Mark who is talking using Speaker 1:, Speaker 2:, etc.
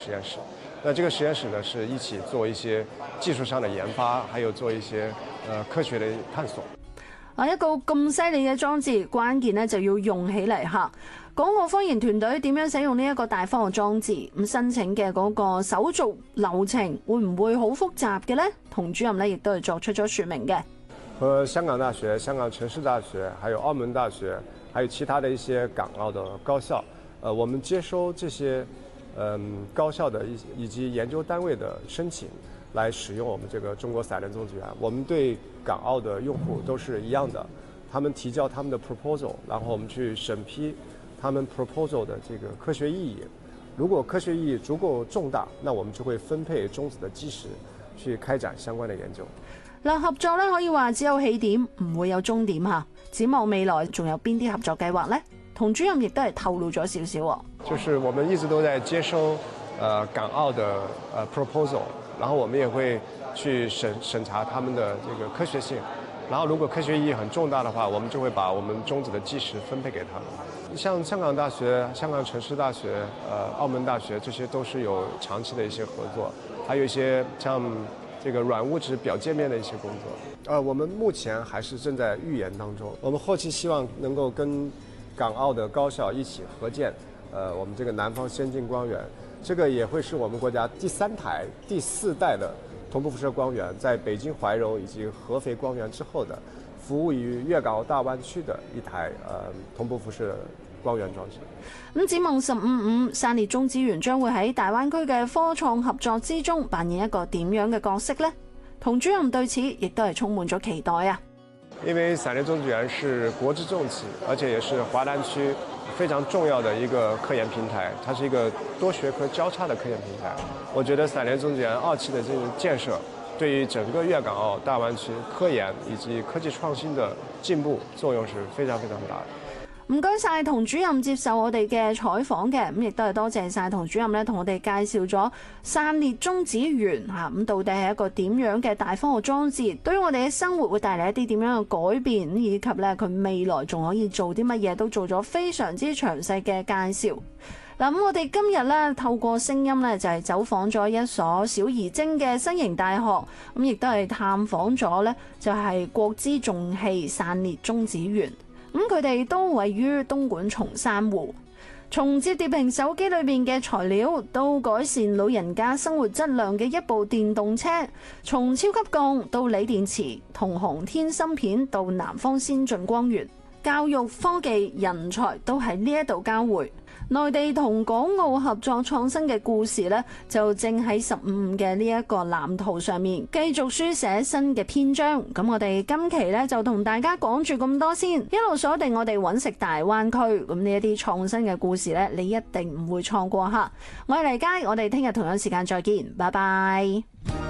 Speaker 1: 实驗室。那這個實驗室呢，是一起做一些技術上的研發，還有做一些科學的探索。
Speaker 2: 一個咁犀利嘅裝置，關鍵咧就要用起嚟嚇。港澳科研團隊點樣使用呢一個大科學裝置？咁申請嘅嗰個手續流程會唔會好複雜嘅呢？童主任咧亦都係作出咗説明嘅。
Speaker 1: 和香港大學、香港城市大學，還有澳門大學，還有其他的一些港澳的高校，我們接收這些高校的以及研究單位的申請，來使用我們這個中國散聯種子園。我們對港澳的用戶都是一樣的，他們提交他們的 proposal， 然後我們去審批他們 proposal 的這個科學意義。如果科學意義足夠重大，那我們就會分配中子的基石去開展相關的研究。
Speaker 2: 合作咧可以話只有起點，唔會有終點嚇。展望未來仲有邊啲合作計劃呢？童主任亦都係透露咗少少。
Speaker 1: 就是我們一直都在接收港澳的proposal， 然後我們也會去審查他們的這個科學性。然後如果科學意義很重大的話，我們就會把我們中子的基石分配給他們。像香港大學、香港城市大學、澳門大學，這些都是有長期的一些合作，還有一些像這個軟物質表界面的一些工作。我們目前還是正在預研當中，我們後期希望能夠跟港澳的高校一起合建，我們這個南方先進光源，這個也會是我們國家第3台、第4代的同步輻射光源，在北京懷柔以及合肥光源之後的，服務於粵港澳大灣區的一台同步輻射光源裝置。
Speaker 2: 咁展望15-5散裂中子源將會喺大灣區嘅科創合作之中扮演一個點樣嘅角色呢？童主任對此亦都係充滿咗期待啊！
Speaker 1: 因為散裂中子源是國之重器，而且也是華南區非常重要的一個科研平台，它是一個多學科交叉的科研平台。我覺得散裂中子源2期的這個建設，對於整個粵港澳大灣區科研以及科技創新的進步作用是非常非常大的。
Speaker 2: 唔該晒童主任接受我哋嘅採訪嘅，咁亦都係多謝晒童主任咧，同我哋介紹咗散裂中子源嚇，咁到底係一個點樣嘅大科學裝置，對於我哋嘅生活會帶嚟一啲點樣嘅改變，以及咧佢未來仲可以做啲乜嘢，都做咗非常之詳細嘅介紹。咁我哋今日咧透過聲音咧就係走訪咗一所小而精嘅新型大學，咁亦都係探訪咗咧就係國之重器散裂中子源。咁佢哋都位於東莞松山湖，從摺疊屏手機裏面嘅材料到改善老人家生活質量嘅一部電動車，從超級鋼到鋰電池，同航天芯片到南方先進光源，教育、科技、人才都喺呢一度交匯。內地同港澳合作創新嘅故事呢，就正喺15嘅呢一個藍圖上面繼續書寫新嘅篇章。咁我哋今期呢，就同大家講住咁多先，一路鎖定我哋揾食大灣區。咁呢一啲創新嘅故事呢，你一定唔會錯過吓。我係黎佳，我哋聽日同樣時間再見，拜拜。